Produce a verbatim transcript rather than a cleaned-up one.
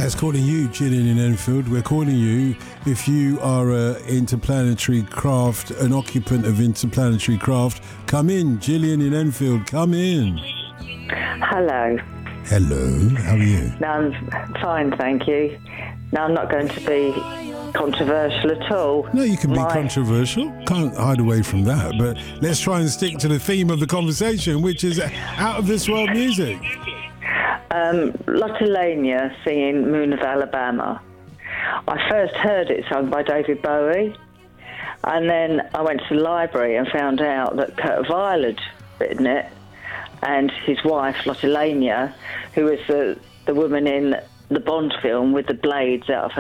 That's calling you, Gillian in Enfield. We're calling you if you are uh, interplanetary craft, an occupant of interplanetary craft. Come in, Gillian in Enfield, come in. Hello. Hello, how are you? No, I'm fine, thank you. No, I'm not going to be controversial at all. No, you can be My... controversial. Can't hide away from that. But let's try and stick to the theme of the conversation, which is out of this world music. Um, Lotte Lenya singing Moon of Alabama. I first heard it sung by David Bowie, and then I went to the library and found out that Kurt Weill had written it, and his wife, Lotte Lenya, who was the, the woman in the Bond film with the blades out of